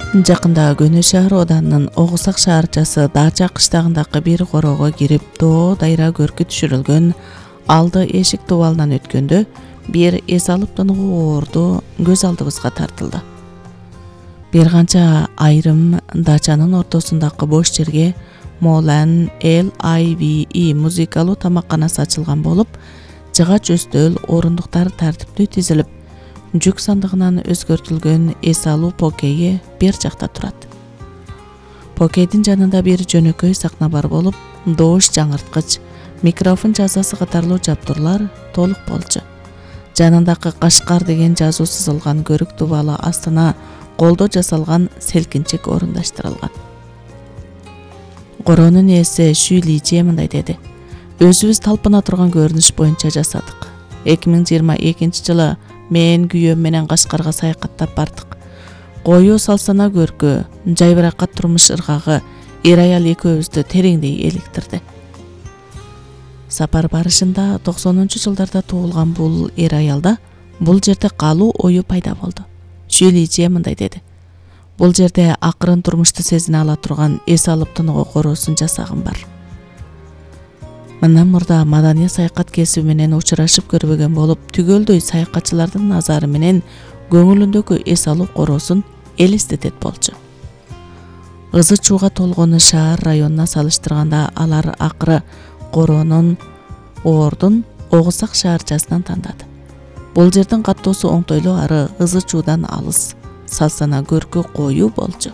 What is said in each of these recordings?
Жакында Көнө шаар оданынын Огусак шаарчасы Дача кыштагындагы бир корого кирип доо дайра көркү түшүрүлгөн алды эшик дубалынан өткөндө бир эс алып тыныгуу оорду көз алдыбызга тартылды. Бир канча айрым дачанын ортосундагы бош жерге Молан LIVE музыкалуу тамакканасы ачылган болуп, жыгач өстөл, орундуктар тартиптүү тизилип, жүк сандыгынан өзгөртүлгөн эс алуу покейи бир жакта турат. Покейдин жанында бир жөнөкөй сакна бар болуп, добуш жаңырткыч, микрофон жазасы катарлуу жабдуулар толук болчу. Жанындагы Кашкар деген жазуу сызылган көрүк дубалы астына колдо жасалган селкинчек орундаштырылган. Коронун ээси Шүйличе мындай деди: "Өзүбүз талпына турган көрүнүш боюнча жасадык. 2022-жылы мен күйөөм менен Кашкарга саякаттап бардык. Коюу салсана көркү, жайбыракат турмуш ыргагы эр аял экөөбүздү тереңдей эликтирди." Сапар барышында 90-жылдарда туулган бул эр аялда бул жерде калуу ою пайда болду. Шүйличе мындай деди: "Бул жерде акырын турмушту сезине ала турган эс алып тыныгуу короосун жасагым бар. Мындан мурда маданий саякат кесиби менен учурашып көрбөгөн болуп, түгөлдөй саякатчылардын назары менен көңүлүндөгү эс алуу короосун элестетет болчу." Ызы чууга толгону шаар районуна салыштырганда алар акыры коронун оордун Огусак шаарчасынан тандады. Бул жердин каттоосу оңтойлуу ары, ызы чуудан алыс, салсана көркү коюу болчу.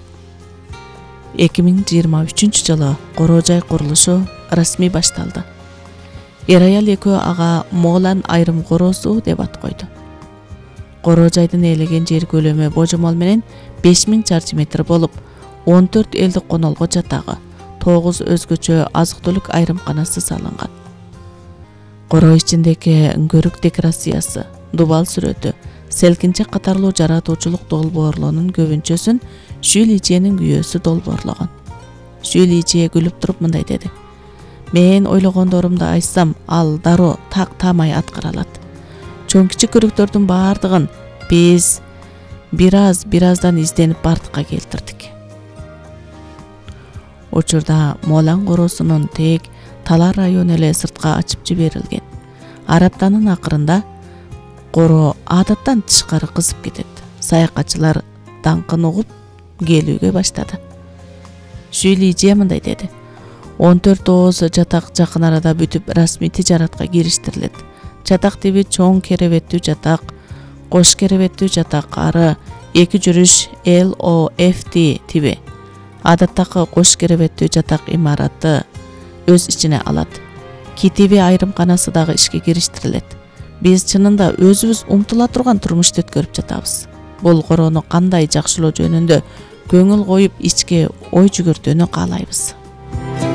2023-жылы короо жай курулушу расмий башталды. Эр аял экөө ага Молан айрым короосу деп ат койду. Короо жайдын ээлеген жер көлөмү божомол менен 5000 чарчы метр болуп, 14 элдик конолго жатагы, 9 өзгөчө азык-түлүк айрымканасы салынган. Короо ичиндеги көрүк декорациясы, дубал сүрөтү, селкинчек катарлуу жаратуучулук долбоорлорунун көбүнчөсүн Шүйличенин күйөөсү долбоорлогон. Шүйличе күлүп туруп мындай деди: "Мен ойлогондорумду айтсам, ал дароо так таамай аткара алат. Чоң кичик көрүктөрдүн баардыгын биз бираздан изденип бардыкка келтирдик." Учурда Молан короосунун тек Талар району эле сыртка ачып жиберилген. Араптанын акырында короо адаттан тышкары кызып кетет. Саякатчылар даңкын угуп келүүгө баштады. Шүйличе мындай деди: "14 ооз жатак жакын арада бүтүп, расмий тижаратка кириштирилет. Жатак тиби чоң керебеттүү жатак, кош керебеттүү жатак, ары 2 жүрүш LOFT тиби. Адаттагы кош керебеттүү жатак имараты өз ичине алат. Китиби айрымканасы дагы ишке кириштирилет. Биз чынында өзүбүз умтула турган турмушту өткөрүп жатабыз. Бул короону кандай жакшылоо жөнүндө көңүл коюп ичке ой жүгүртүүнү каалайбыз."